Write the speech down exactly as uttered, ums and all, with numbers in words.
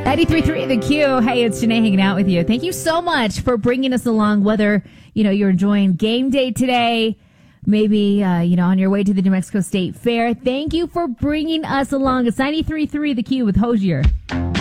ninety-three point three The Q. Hey, it's Janae hanging out with you. Thank you so much for bringing us along, whether, you know, you're enjoying game day today, maybe, uh, you know, on your way to the New Mexico State Fair. Thank you for bringing us along. It's ninety-three point three The Q with Hosier.